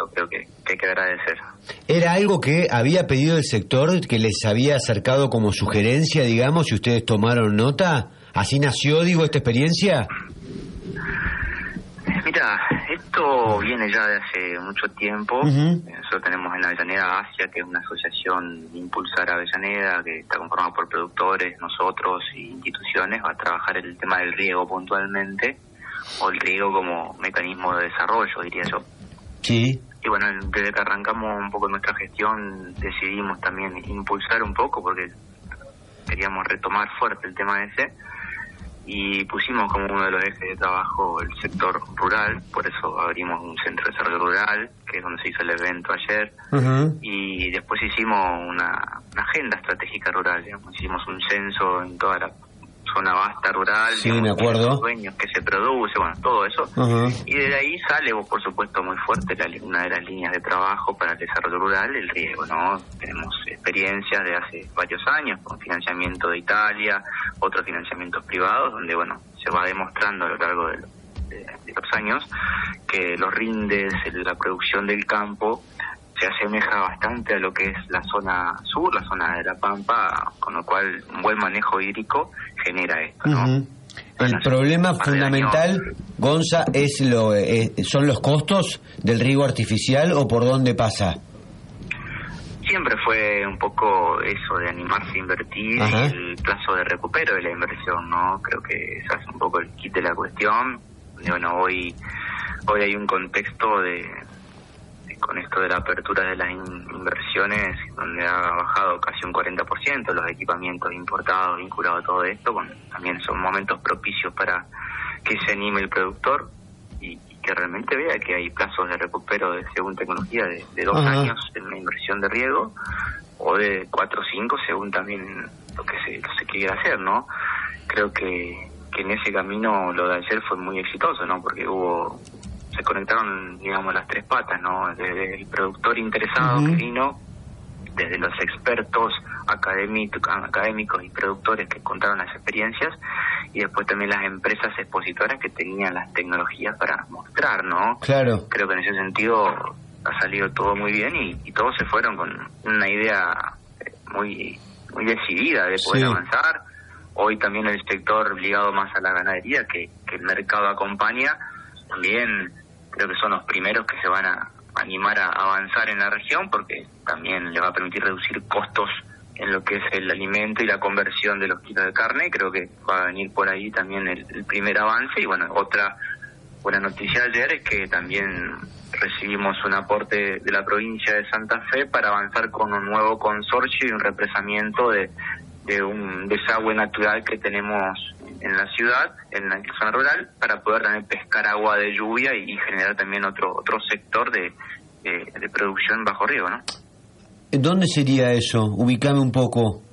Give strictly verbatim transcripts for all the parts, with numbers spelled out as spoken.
eso creo que, que hay que agradecer. ¿Era algo que había pedido el sector, que les había acercado como sugerencia, digamos, y ustedes tomaron nota? ¿Así nació, digo, esta experiencia? Mira, esto viene ya de hace mucho tiempo. Uh-huh. Nosotros tenemos en Avellaneda Asia, que es una asociación Impulsar Avellaneda, que está conformada por productores, nosotros y instituciones, va a trabajar el tema del riego puntualmente, o el riego como mecanismo de desarrollo, diría yo. Sí. Y bueno, desde que arrancamos un poco nuestra gestión, decidimos también impulsar un poco, porque queríamos retomar fuerte el tema ese, y pusimos como uno de los ejes de trabajo el sector rural. Por eso abrimos un centro de desarrollo rural, que es donde se hizo el evento ayer. Uh-huh. Y después hicimos una, una agenda estratégica rural, digamos. Hicimos un censo en toda la zona vasta rural, sí, digamos, me acuerdo, los dueños que se produce, bueno, todo eso. Uh-huh. Y de ahí sale, por supuesto, muy fuerte la, una de las líneas de trabajo para el desarrollo rural, el riego, ¿no? Tenemos experiencias de hace varios años con financiamiento de Italia, otros financiamientos privados, donde, bueno, se va demostrando a lo largo de, de, de los años que los rindes, la producción del campo se asemeja bastante a lo que es la zona sur, la zona de la Pampa, con lo cual un buen manejo hídrico genera esto, ¿no? Uh-huh. El problema fundamental, Gonza, es lo eh, son los costos del riego artificial, ¿o por dónde pasa? Siempre fue un poco eso de animarse a invertir. Ajá. Y el plazo de recupero de la inversión, ¿no? Creo que ese es un poco el kit de la cuestión. Bueno, hoy hoy hay un contexto de, de con esto de la apertura de las in, inversiones, donde ha bajado casi un cuarenta por ciento los equipamientos importados vinculados a todo esto. Bueno, también son momentos propicios para que se anime el productor y, y que realmente vea que hay plazos de recupero de, según tecnología de, de dos Ajá. años en la inversión de riego, o de cuatro o cinco según también lo que se, lo que se quiera hacer, ¿no? Creo que, que en ese camino lo de ayer fue muy exitoso, ¿no? Porque hubo se conectaron, digamos, las tres patas, ¿no? Desde el productor interesado uh-huh. que vino, desde los expertos académicos, académicos y productores que contaron las experiencias, y después también las empresas expositoras que tenían las tecnologías para mostrar, ¿no? Claro. Creo que en ese sentido ha salido todo muy bien y, y todos se fueron con una idea muy muy decidida de poder sí. avanzar. Hoy también el sector ligado más a la ganadería, que, que el mercado acompaña, también creo que son los primeros que se van a animar a avanzar en la región, porque también le va a permitir reducir costos en lo que es el alimento y la conversión de los kilos de carne. Creo que va a venir por ahí también el, el primer avance. Y bueno, otra buena noticia ayer es que también recibimos un aporte de la provincia de Santa Fe para avanzar con un nuevo consorcio y un represamiento de, de un desagüe natural que tenemos en la ciudad, en la zona rural, para poder también pescar agua de lluvia y generar también otro otro sector de, de, de producción bajo riego, ¿no? ¿Dónde sería eso? Ubícame un poco.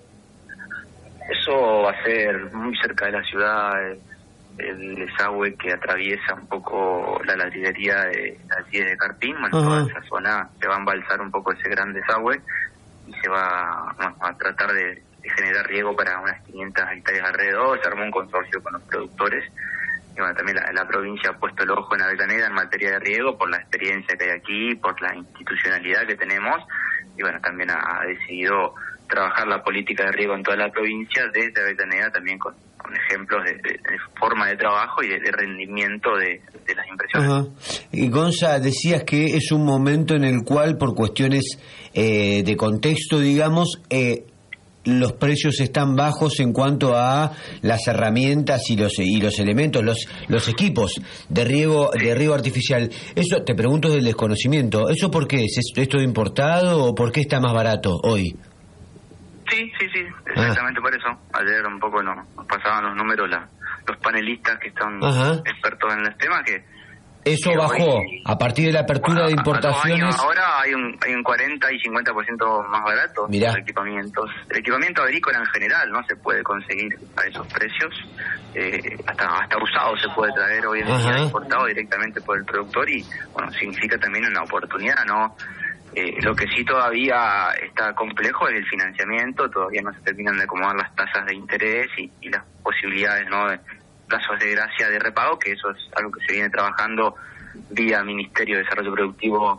Eso va a ser muy cerca de la ciudad, el desagüe que atraviesa un poco la ladridería de las diez de Carpín. Bueno, toda esa zona se va a embalsar un poco ese gran desagüe y se va bueno, a tratar de, de generar riego para unas quinientas hectáreas alrededor. Se armó un consorcio con los productores. Y bueno, también la, la provincia ha puesto el ojo en Avellaneda en materia de riego por la experiencia que hay aquí, por la institucionalidad que tenemos. Y bueno, también ha, ha decidido trabajar la política de riego en toda la provincia desde Avellaneda, también con, con ejemplos de, de, de forma de trabajo y de, de rendimiento de, de las inversiones. Ajá. Y Gonza, decías que es un momento en el cual, por cuestiones eh, de contexto, digamos, eh, los precios están bajos en cuanto a las herramientas y los y los elementos, los los equipos de riego de riego artificial. Eso te pregunto del desconocimiento. ¿Eso por qué es? ¿Es esto importado o por qué está más barato hoy? Sí, sí, sí, exactamente ah. por eso. Ayer un poco nos, nos pasaban los números la, los panelistas que están Ajá. expertos en el tema, que eso bajó hoy, a partir de la apertura bueno, de importaciones. Años, ahora hay un hay un cuarenta y cincuenta por ciento más barato Mirá. los equipamientos. El equipamiento agrícola en general no se puede conseguir a esos precios. Eh, hasta hasta usado se puede traer hoy en día, importado directamente por el productor, y bueno, significa también una oportunidad, ¿no? Eh, lo que sí todavía está complejo es el financiamiento. Todavía no se terminan de acomodar las tasas de interés y, y las posibilidades, ¿no?, de plazos de gracia de repago, que eso es algo que se viene trabajando vía Ministerio de Desarrollo Productivo